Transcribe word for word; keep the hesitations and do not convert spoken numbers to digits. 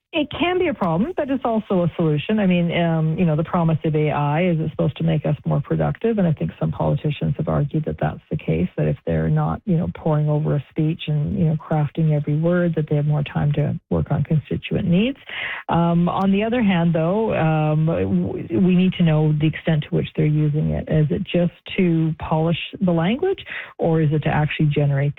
It can be a problem, but it's also a solution. I mean, um, you know, the promise of A I is it's supposed to make us more productive, and I think some politicians have argued that that's the case, that if they're not, you know, poring over a speech and, you know, crafting every word, that they have more time to work on constituent needs. Um, on the other hand, though, um, we need to know the extent to which they're using it. Is it just to polish the language, or is it to actually generate